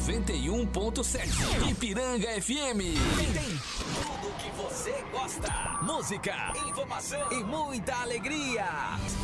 91.7. Ipiranga FM. Tem tudo que você gosta. Música, informação e muita alegria.